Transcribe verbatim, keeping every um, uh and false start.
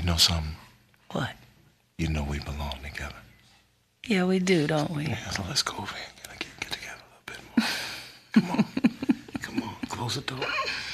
know something? What? You know we belong together. Yeah, we do, don't we? Yeah, so let's go over here and get, get together a little bit more. Come on. Come on. Close the door.